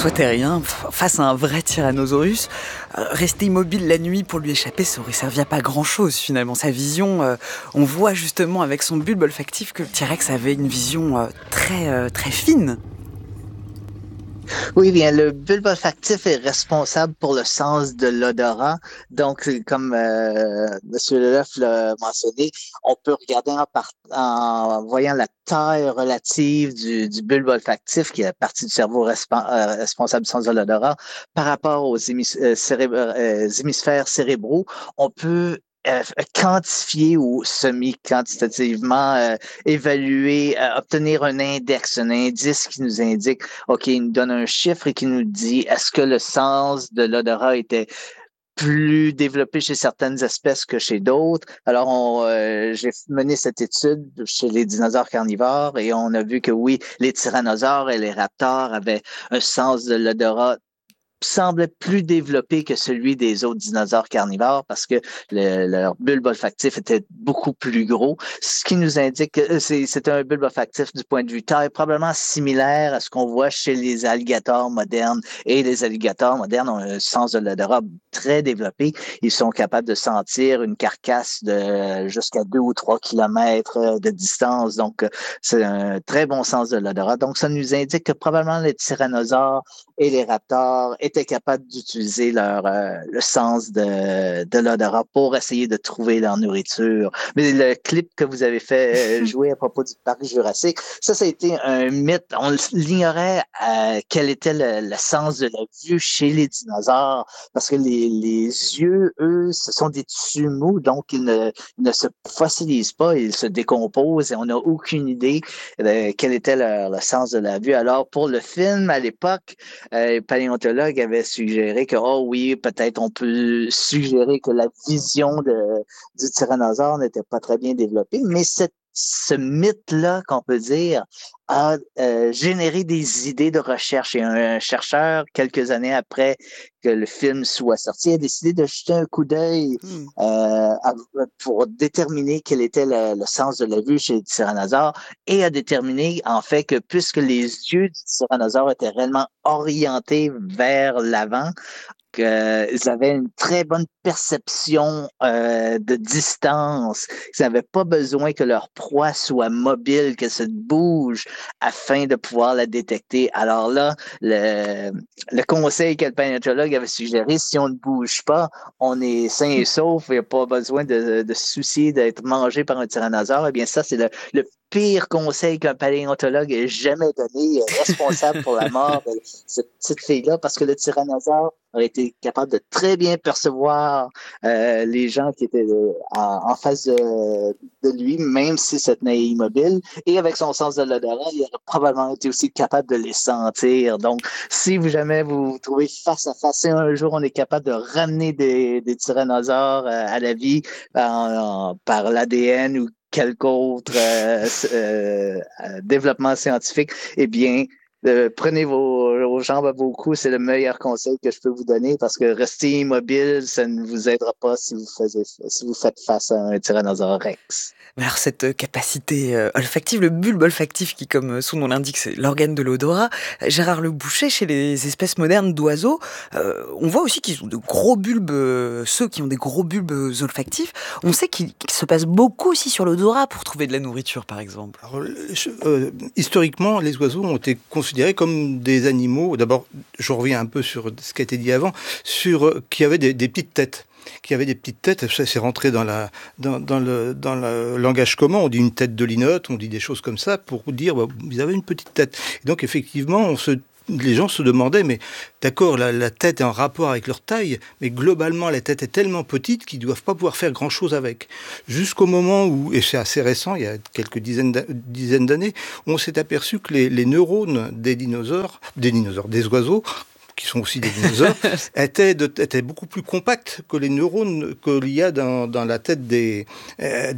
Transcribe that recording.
François Terrien, face à un vrai tyrannosaurus, rester immobile la nuit pour lui échapper, ça aurait servi à pas grand-chose finalement. Sa vision, on voit justement avec son bulbe olfactif que le T-Rex avait une vision très fine. Oui, bien, le bulbe olfactif est responsable pour le sens de l'odorat. Donc, comme M. Leloff l'a mentionné, on peut regarder en voyant la taille relative du bulbe olfactif, qui est la partie du cerveau responsable du sens de l'odorat, par rapport aux hémisphères cérébraux. On peut quantifier ou semi-quantitativement évaluer, obtenir un index, un indice qui nous indique, OK, il nous donne un chiffre et qui nous dit est-ce que le sens de l'odorat était plus développé chez certaines espèces que chez d'autres. Alors, j'ai mené cette étude chez les dinosaures carnivores et on a vu que oui, les tyrannosaures et les raptors avaient un sens de l'odorat semblait plus développé que celui des autres dinosaures carnivores parce que leur bulbe olfactif était beaucoup plus gros, ce qui nous indique que c'est un bulbe olfactif du point de vue taille probablement similaire à ce qu'on voit chez les alligators modernes. Et les alligators modernes ont un sens de l'odorat très développé. Ils sont capables de sentir une carcasse de jusqu'à 2 ou 3 kilomètres de distance. Donc, c'est un très bon sens de l'odorat. Donc, ça nous indique que probablement les tyrannosaures et les raptors étaient capables d'utiliser le sens de l'odorat pour essayer de trouver leur nourriture. Mais le clip que vous avez fait jouer à propos du parc Jurassique, ça a été un mythe. On l'ignorait quel était le sens de la vue chez les dinosaures parce que les yeux, eux, ce sont des tissus mous, donc ils ne se fossilisent pas, ils se décomposent et on n'a aucune idée quel était le sens de la vue. Alors, pour le film, à l'époque, les paléontologues avaient suggéré que, oh oui, peut-être on peut suggérer que la vision du tyrannosaure n'était pas très bien développée, mais ce mythe-là, qu'on peut dire, a généré des idées de recherche. Et un chercheur, quelques années après que le film soit sorti, a décidé de jeter un coup d'œil Hmm. pour déterminer quel était le sens de la vue chez le tyrannosaure et a déterminé, en fait, que puisque les yeux du tyrannosaure étaient réellement orientés vers l'avant, qu'ils avaient une très bonne perception de distance. Ils n'avaient pas besoin que leur proie soit mobile, qu'elle se bouge afin de pouvoir la détecter. Alors là, le conseil que le paléontologue avait suggéré, si on ne bouge pas, on est sain et sauf, il n'y a pas besoin de se soucier d'être mangé par un tyrannosaure. Eh bien, ça, c'est le pire conseil qu'un paléontologue ait jamais donné, responsable pour la mort de cette petite fille-là, parce que le tyrannosaure aurait été capable de très bien percevoir les gens qui étaient en face de lui, même si se tenait immobile. Et avec son sens de l'odorat, il aurait probablement été aussi capable de les sentir. Donc, si vous jamais vous vous trouvez face à face, si un jour on est capable de ramener des tyrannosaures à la vie par l'ADN ou quelque autre développement scientifique, eh bien, prenez vos jambes à vos coups, c'est le meilleur conseil que je peux vous donner parce que rester immobile, ça ne vous aidera pas si vous faites face à un tyrannosaure rex. Alors cette capacité olfactive, le bulbe olfactif qui, comme son nom l'indique, c'est l'organe de l'odorat. Gérard Le Boucher, chez les espèces modernes d'oiseaux, on voit aussi qu'ils ont de gros bulbes, ceux qui ont des gros bulbes olfactifs. On sait qu'il se passe beaucoup aussi sur l'odorat pour trouver de la nourriture, par exemple. Alors, historiquement, les oiseaux ont été considérés comme des animaux. D'abord, je reviens un peu sur ce qui a été dit avant, qui avaient des petites têtes. Qui avaient des petites têtes, ça c'est rentré dans le langage commun. On dit une tête de linotte, on dit des choses comme ça pour dire bah, ils avaient une petite tête. Et donc effectivement, les gens se demandaient, mais d'accord, la tête est en rapport avec leur taille, mais globalement, la tête est tellement petite qu'ils ne doivent pas pouvoir faire grand-chose avec. Jusqu'au moment où, et c'est assez récent, il y a quelques dizaines d'années, on s'est aperçu que les neurones des oiseaux, qui sont aussi des dinosaures, étaient beaucoup plus compacts que les neurones qu'il y a dans la tête des